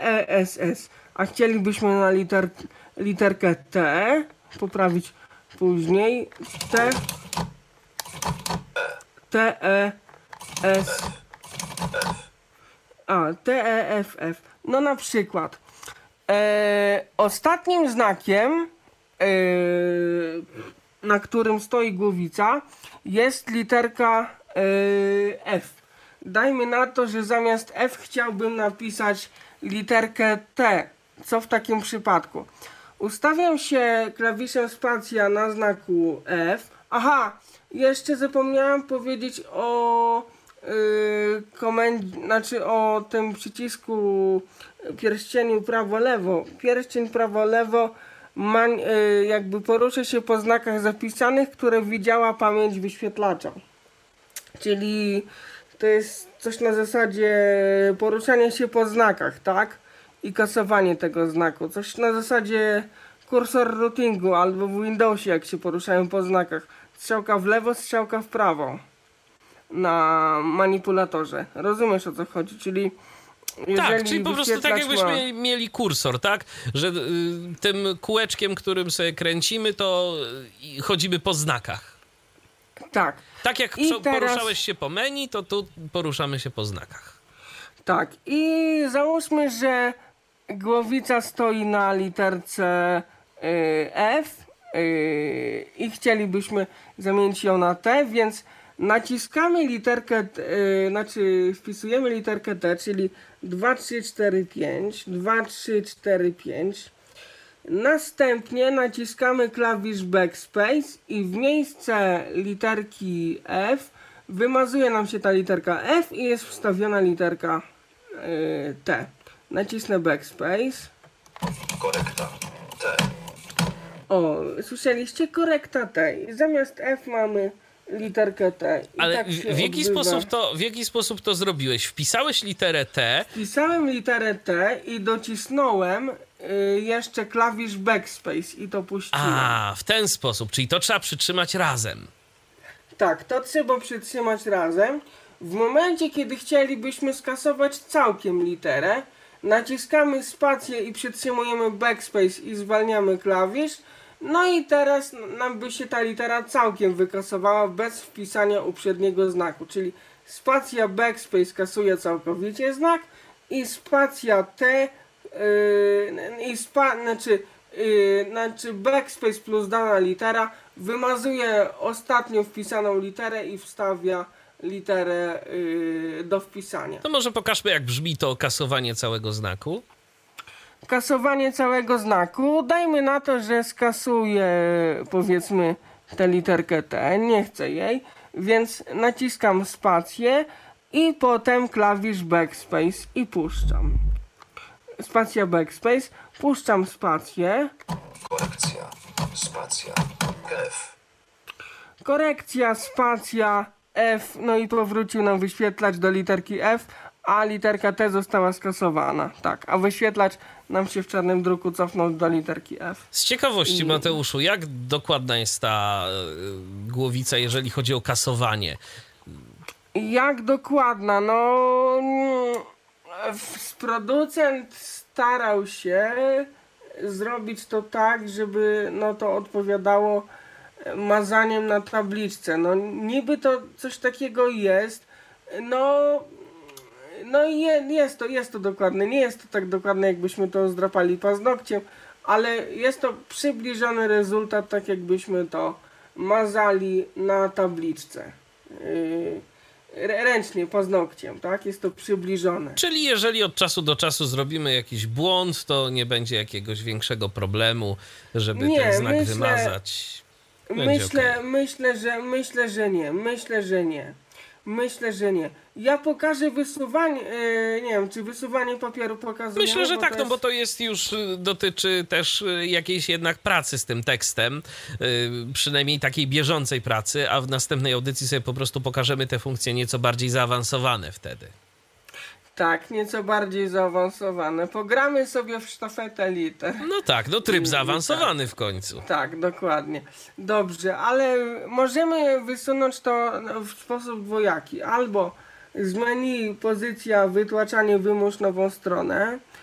TESS, a chcielibyśmy na literkę T, poprawić później, TES, TEFF. No na przykład ostatnim znakiem, na którym stoi głowica, jest literka F. Dajmy na to, że zamiast F chciałbym napisać literkę T. Co w takim przypadku? Ustawiam się klawiszem spacja na znaku F. Aha, jeszcze zapomniałem powiedzieć o o tym przycisku pierścieniu prawo-lewo. Pierścień prawo-lewo jakby porusza się po znakach zapisanych, które widziała pamięć wyświetlacza. Czyli to jest coś na zasadzie poruszania się po znakach, tak? I kasowanie tego znaku. Coś na zasadzie kursor routingu albo w Windowsie, jak się poruszają po znakach. Strzałka w lewo, strzałka w prawo na manipulatorze. Rozumiesz, o co chodzi? Czyli tak, czyli po prostu tak jakbyśmy mieli kursor, tak? Że tym kółeczkiem, którym sobie kręcimy, to chodzimy po znakach. Tak. Tak jak poruszałeś się po menu, to tu poruszamy się po znakach. Tak. I załóżmy, że głowica stoi na literce F i chcielibyśmy zamienić ją na T, więc naciskamy literkę, wpisujemy literkę T, czyli 2, 3, 4, 5, 2, 3, 4, 5. Następnie naciskamy klawisz Backspace i w miejsce literki F wymazuje nam się ta literka F i jest wstawiona literka T. Nacisnę Backspace. Korekta T. O, słyszeliście? Korekta T. Zamiast F mamy literkę T. I ale tak w jaki sposób to zrobiłeś? Wpisałeś literę T? Wpisałem literę T i docisnąłem jeszcze klawisz Backspace i to puściłem. A, w ten sposób, czyli to trzeba przytrzymać razem. Tak, to trzeba przytrzymać razem. W momencie, kiedy chcielibyśmy skasować całkiem literę, naciskamy spację i przytrzymujemy Backspace i zwalniamy klawisz. No i teraz nam by się ta litera całkiem wykasowała bez wpisania uprzedniego znaku. Czyli spacja Backspace kasuje całkowicie znak i spacja T Backspace plus dana litera wymazuje ostatnio wpisaną literę i wstawia literę do wpisania. To może pokażmy, jak brzmi to kasowanie całego znaku. Kasowanie całego znaku. Dajmy na to, że skasuję, powiedzmy, tę literkę T. Nie chcę jej, więc naciskam spację i potem klawisz Backspace i puszczam. Spacja Backspace, puszczam spację. Korekcja, spacja, F. Korekcja, spacja, F, no i powrócił nam wyświetlacz do literki F, a literka T została skasowana. Tak, a wyświetlacz nam się w czarnym druku cofnął do literki F. Z ciekawości, Mateuszu, jak dokładna jest ta głowica, jeżeli chodzi o kasowanie? Jak dokładna? No, producent starał się zrobić to tak, żeby no to odpowiadało mazaniem na tabliczce. No niby to coś takiego jest. No i jest to dokładne. Nie jest to tak dokładne, jakbyśmy to zdrapali paznokciem, ale jest to przybliżony rezultat, tak jakbyśmy to mazali na tabliczce. Ręcznie, paznokciem, tak? Jest to przybliżone. Czyli jeżeli od czasu do czasu zrobimy jakiś błąd, to nie będzie jakiegoś większego problemu, żeby ten znak wymazać. Myślę, że nie. Ja pokażę wysuwanie, nie wiem, czy wysuwanie papieru pokazuje. Myślę, że tak, no bo to jest już, dotyczy też jakiejś jednak pracy z tym tekstem, przynajmniej takiej bieżącej pracy, a w następnej audycji sobie po prostu pokażemy te funkcje nieco bardziej zaawansowane wtedy. Tak, nieco bardziej zaawansowane. Pogramy sobie w sztafetę liter. No tak, no tryb zaawansowany w końcu. Tak, dokładnie. Dobrze, ale możemy wysunąć to w sposób dwojaki. Albo z menu pozycja wytłaczanie wymóż nową stronę,